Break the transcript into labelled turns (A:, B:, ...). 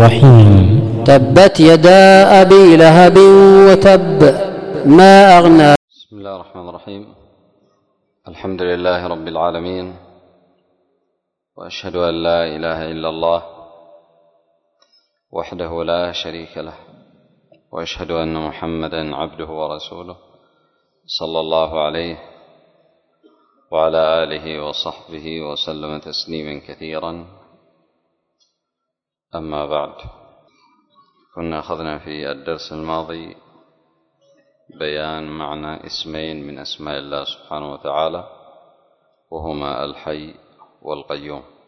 A: الرحيم.
B: تبت يدا أبي لهب وتب ما أغنى.
C: بسم الله الرحمن الرحيم. الحمد لله رب العالمين، وأشهد أن لا إله إلا الله وحده لا شريك له، وأشهد أن محمدا عبده ورسوله صلى الله عليه وعلى آله وصحبه وسلم تسليما كثيرا. أما بعد، كنا أخذنا في الدرس الماضي بيان معنى اسمين من أسماء الله سبحانه وتعالى، وهما الحي والقيوم.